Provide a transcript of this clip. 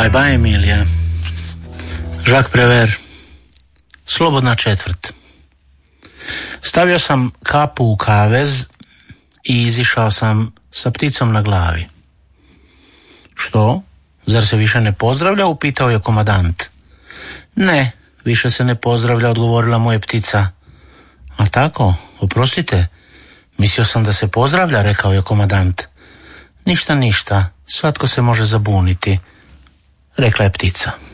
Bye bye Emilija. Jacques Prévert. Slobodna četvrt. Stavio sam kapu u kavez i izišao sam sa pticom na glavi. Što? Zar se više ne pozdravlja? Upitao je komandant. Ne, više se ne pozdravlja, odgovorila mu je ptica. A tako, oprostite, mislio sam da se pozdravlja, rekao je komandant. Ništa, svatko se može zabuniti, rekla je ptica.